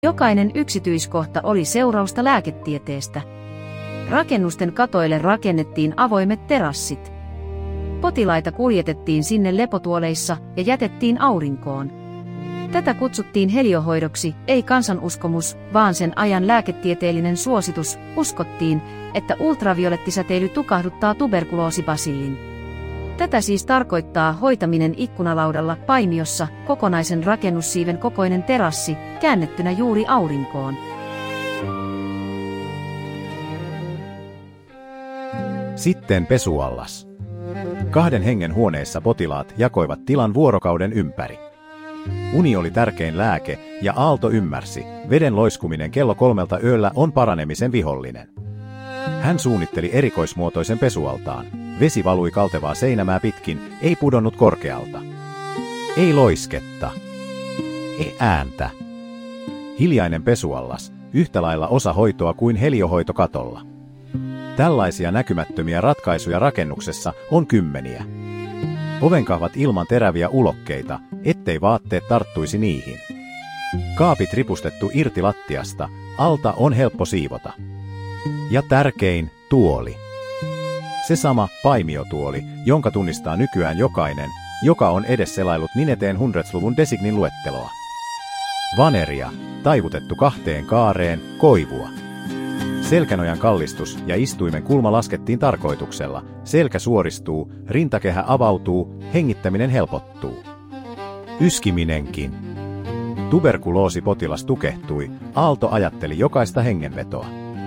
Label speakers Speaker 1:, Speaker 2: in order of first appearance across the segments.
Speaker 1: Jokainen yksityiskohta oli seurausta lääketieteestä. Rakennusten katoille rakennettiin avoimet terassit. Potilaita kuljetettiin sinne lepotuoleissa ja jätettiin aurinkoon. Tätä kutsuttiin heliohoidoksi, ei kansanuskomus, vaan sen ajan lääketieteellinen suositus. Uskottiin, että ultraviolettisäteily tukahduttaa tuberkuloosibasillin. Tätä siis tarkoittaa hoitaminen ikkunalaudalla Paimiossa, kokonaisen rakennussiiven kokoinen terassi, käännettynä juuri aurinkoon.
Speaker 2: Sitten pesuallas. 2 hengen huoneessa potilaat jakoivat tilan vuorokauden ympäri. Uni oli tärkein lääke, ja Aalto ymmärsi, veden loiskuminen kello 3 yöllä on paranemisen vihollinen. Hän suunnitteli erikoismuotoisen pesualtaan. Vesi valui kaltevaa seinämää pitkin, ei pudonnut korkealta. Ei loisketta. Ei ääntä. Hiljainen pesuallas, yhtä lailla osa hoitoa kuin heliohoito katolla. Tällaisia näkymättömiä ratkaisuja rakennuksessa on kymmeniä. Ovenkahvat ilman teräviä ulokkeita, ettei vaatteet tarttuisi niihin. Kaapit ripustettu irti lattiasta, alta on helppo siivota. Ja tärkein, tuoli. Se sama Paimiotuoli, jonka tunnistaa nykyään jokainen, joka on edes selailut Nineteen 100-luvun designin luetteloa. Vaneria, taivutettu 2 kaareen, koivua. Selkänojan kallistus ja istuimen kulma laskettiin tarkoituksella. Selkä suoristuu, rintakehä avautuu, hengittäminen helpottuu. Yskiminenkin. Tuberkuloosipotilas tukehtui, Aalto ajatteli jokaista hengenvetoa.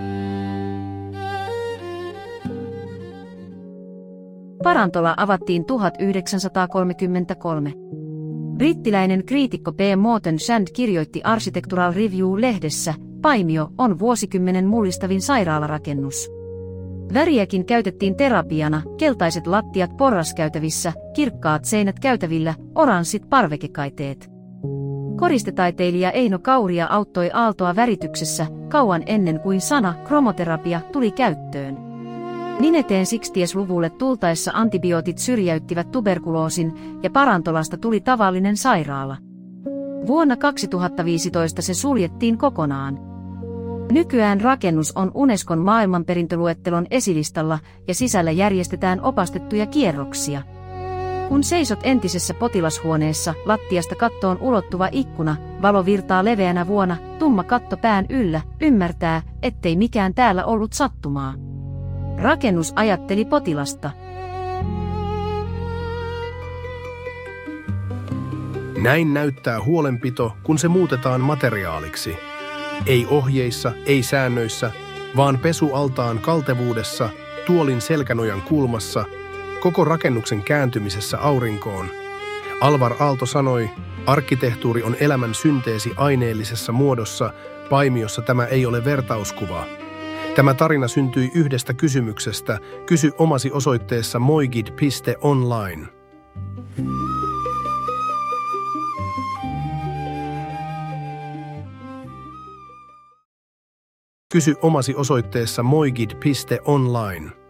Speaker 1: Parantola avattiin 1933. Brittiläinen kriitikko P. Morton Shand kirjoitti Architectural Review-lehdessä, Paimio on vuosikymmenen mullistavin sairaalarakennus. Väriäkin käytettiin terapiana, keltaiset lattiat porraskäytävissä, kirkkaat seinät käytävillä, oranssit parvekekaiteet. Koristetaiteilija Eino Kauria auttoi Aaltoa värityksessä kauan ennen kuin sana kromoterapia tuli käyttöön. Nineteen 60-luvulle tultaessa antibiootit syrjäyttivät tuberkuloosin ja Parantolasta tuli tavallinen sairaala. Vuonna 2015 se suljettiin kokonaan. Nykyään rakennus on Unescon maailmanperintöluettelon esilistalla ja sisällä järjestetään opastettuja kierroksia. Kun seisot entisessä potilashuoneessa, lattiasta kattoon ulottuva ikkuna, valo virtaa leveänä vuona, tumma katto pään yllä, ymmärtää, ettei mikään täällä ollut sattumaa. Rakennus ajatteli potilasta.
Speaker 3: Näin näyttää huolenpito, kun se muutetaan materiaaliksi. Ei ohjeissa, ei säännöissä, vaan pesualtaan kaltevuudessa, tuolin selkänojan kulmassa, koko rakennuksen kääntymisessä aurinkoon. Alvar Aalto sanoi, arkkitehtuuri on elämän synteesi aineellisessa muodossa, Paimiossa tämä ei ole vertauskuva. Tämä tarina syntyi yhdestä kysymyksestä, kysy omasi osoitteessa moigid.online. Kysy omasi osoitteessa moigid.online.